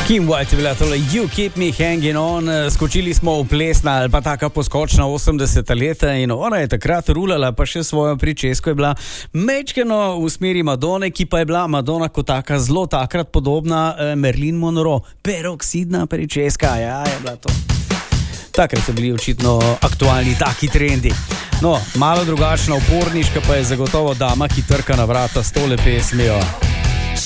Kim White je bila tole You Keep Me Hanging On. Skočili smo v plesna ali pa taka poskočna 80. leta in ona je takrat rulala, pa še svojo pričesko je bila mečkeno v smeri Madone, ki pa je bila Madonna kot taka zelo takrat podobna Marilyn Monroe. Peroksidna pričeska, ja, je bila to. Takrat so bili očitno aktualni taki trendi. No, malo drugačna, uporniška pa je zagotovo dama, ki trka na vrata s tole pesmijo.